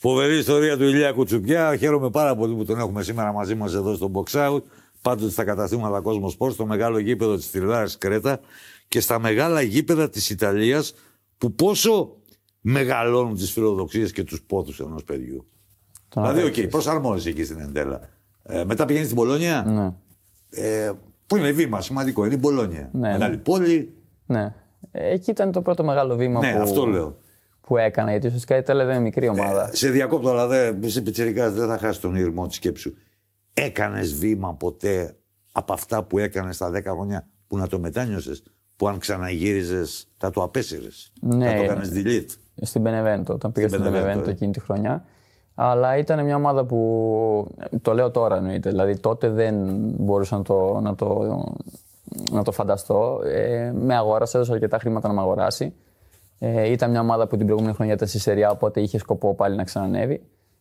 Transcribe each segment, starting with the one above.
Φοβερή ιστορία του Ηλία Κουτσουπιά. Χαίρομαι πάρα πολύ που τον έχουμε σήμερα μαζί μας εδώ στο Box Out. Πάντοτε στα καταστήματα Cosmo Sport, στο μεγάλο γήπεδο της Τριλάρας Κρέτα και στα μεγάλα γήπεδα της Ιταλίας που πόσο μεγαλώνουν τις φιλοδοξίες και τους πόθους ενός παιδιού. Δηλαδή, προσαρμόζεσαι εκεί στην Εντέλα. Μετά πηγαίνει στην Πολόνια. Ναι. Που είναι βήμα σημαντικό, είναι η Πολόνια. Ναι, μεγάλη πόλη. Ναι. Εκεί ήταν το πρώτο μεγάλο βήμα αυτό λέω. Που έκανα, γιατί ουσιαστικά η Ιταλία δεν είναι μικρή ομάδα. Σε διακόπτω, αλλά είσαι πιτσιρικάς, δεν θα χάσει τον ήρμο της σκέψης σου. Έκανες βήμα ποτέ από αυτά που έκανες στα 10 χρόνια που να το μετάνιωσες, που αν ξαναγύριζες θα το απέσυρες? Ναι, θα το έκανες delete? Στην Benevento, όταν πήγα στην Benevento εκείνη τη χρονιά. Αλλά ήταν μια ομάδα που, το λέω τώρα εννοείται, δηλαδή τότε δεν μπορούσα να το φανταστώ. Με αγόρασε, έδωσε αρκετά χρήματα να με αγοράσει. Ήταν μια ομάδα που την προηγούμενη χρονιά ήταν στη Σεριά, οπότε είχε σκοπό πάλι να ξανανεύει.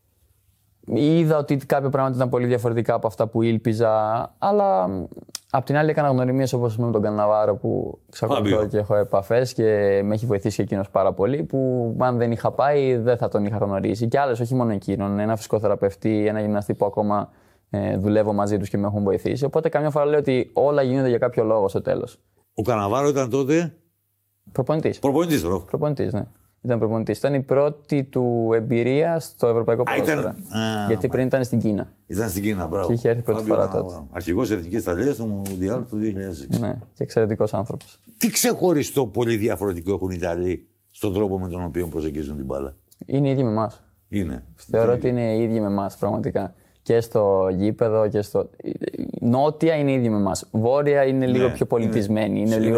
Είδα ότι κάποια πράγματα ήταν πολύ διαφορετικά από αυτά που ήλπιζα, αλλά απ' την άλλη έκανα γνωριμίες όπως με τον Καναβάρο που εξακολουθώ και έχω επαφές και με έχει βοηθήσει και εκείνος πάρα πολύ. Που αν δεν είχα πάει, δεν θα τον είχα γνωρίσει. Και άλλες, όχι μόνο εκείνον. Ένα φυσικοθεραπευτή, ένα γυμναστή που ακόμα δουλεύω μαζί τους και με έχουν βοηθήσει. Οπότε καμιά φορά λέω ότι όλα γίνονται για κάποιο λόγο στο τέλος. Ο Καναβάρο ήταν τότε προπονητής. Προπονητής, ναι. Ήταν προπονητής. Ήταν η πρώτη του εμπειρία στο ευρωπαϊκό ποδόσφαιρο. Γιατί πριν ήταν στην Κίνα. Ήταν στην Κίνα, μπράβο. Και είχε έρθει πρώτη φορά τότε. Αρχηγός Εθνικής Ιταλίας στο Μουντιάλ του 2006. Ναι, και εξαιρετικός άνθρωπος. Τι ξεχωριστό πολύ διαφορετικό έχουν οι Ιταλοί στον τρόπο με τον οποίο προσεγγίζουν την μπάλα? Είναι οι ίδιοι με εμάς. Είναι. Θεωρώ ότι είναι οι ίδιοι με εμάς, πραγματικά. Και στο γήπεδο και στο. Νότια είναι οι ίδιοι με εμάς. Βόρεια είναι λίγο πιο πολιτισμένοι, είναι λίγο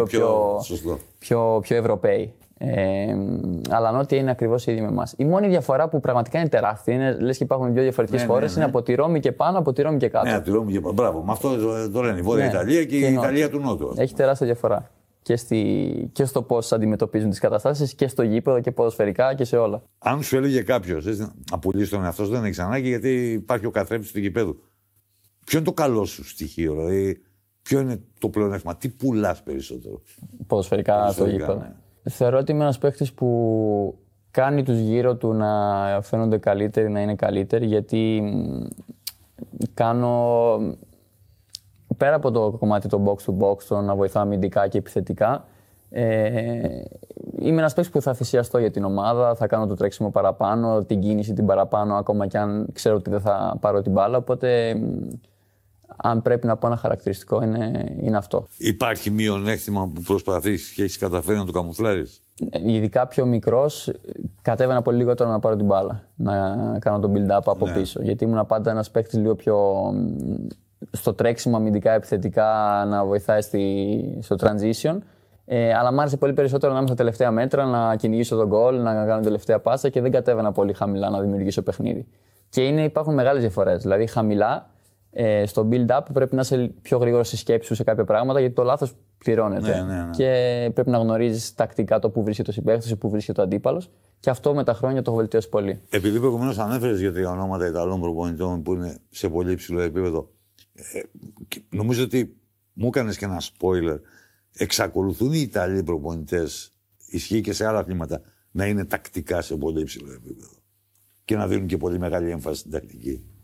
πιο Ευρωπαίοι. Αλλά νότια είναι ακριβώς οι ίδιοι με εμάς. Η μόνη διαφορά που πραγματικά είναι τεράστια, είναι λες και υπάρχουν δύο διαφορετικές χώρες, είναι από τη Ρώμη και πάνω, από τη Ρώμη και κάτω. Ναι, από τη Ρώμη και πάνω. Μπράβο. Με αυτό το λένε η Βόρεια Ιταλία και η Ιταλία του Νότου. Έχει τεράστια διαφορά. Και στο πώς αντιμετωπίζουν τις καταστάσεις και στο γήπεδο και ποδοσφαιρικά και σε όλα. Αν σου έλεγε κάποιος να πουλήσει τον εαυτό σου, δεν έχει ανάγκη γιατί υπάρχει ο καθρέφτης του γηπέδου. Ποιο είναι το καλό σου στοιχείο, δηλαδή, ποιο είναι το πλεονέκτημα, τι πουλάς περισσότερο? Ποδοσφαιρικά στο γήπεδο. Ναι. Θεωρώ ότι είμαι ένας παίκτης που κάνει τους γύρω του να φαίνονται καλύτεροι, να είναι καλύτεροι, γιατί κάνω, πέρα από το κομμάτι το box to box, το να βοηθάω αμυντικά και επιθετικά, είμαι ένας παίκτης που θα θυσιαστώ για την ομάδα, θα κάνω το τρέξιμο παραπάνω, την κίνηση την παραπάνω, ακόμα και αν ξέρω ότι δεν θα πάρω την μπάλα, οπότε αν πρέπει να πω ένα χαρακτηριστικό είναι αυτό. Υπάρχει μειονέκτημα που προσπαθείς και έχεις καταφέρει να το καμουφλάρεις? Ειδικά πιο μικρός, κατέβαινα πολύ λιγότερο να πάρω την μπάλα, να κάνω το build-up από πίσω. Γιατί ήμουν πάντα ένας παίκτης λίγο πιο στο τρέξιμο αμυντικά, επιθετικά, να βοηθάει στο transition. Αλλά μου άρεσε πολύ περισσότερο να είμαι στα τελευταία μέτρα, να κυνηγήσω τον goal, να κάνω τελευταία πάσα και δεν κατέβαινα πολύ χαμηλά να δημιουργήσω παιχνίδι. Και υπάρχουν μεγάλες διαφορές. Δηλαδή, χαμηλά στο build-up πρέπει να είσαι πιο γρήγορος στη σκέψη σου σε κάποια πράγματα, γιατί το λάθος πληρώνεται. Ναι. Και πρέπει να γνωρίζεις τακτικά το που βρίσκεται ο συμπαίκτης ή που βρίσκεται ο αντίπαλος. Και αυτό με τα χρόνια το έχω βελτιώσει πολύ. Επειδή προηγουμένως ανέφερες για τα ονόματα Ιταλών προπονητών που είναι σε πολύ υψηλό επίπεδο, νομίζω ότι μου έκανες και ένα spoiler. Εξακολουθούν οι Ιταλοί προπονητές, ισχύει και σε άλλα αθλήματα, να είναι τακτικά σε πολύ υψηλό επίπεδο και να δίνουν και πολύ μεγάλη έμφαση στην τακτική?